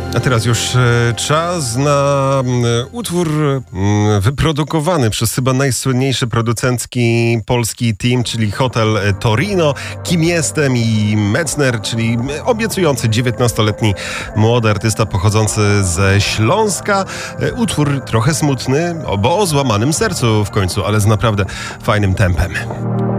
A teraz już czas na utwór wyprodukowany przez chyba najsłynniejszy producencki polski team, czyli Hotel Torino. Kim jestem i Metzner, czyli obiecujący 19-letni młody artysta pochodzący ze Śląska. Utwór trochę smutny, bo o złamanym sercu w końcu, ale z naprawdę fajnym tempem.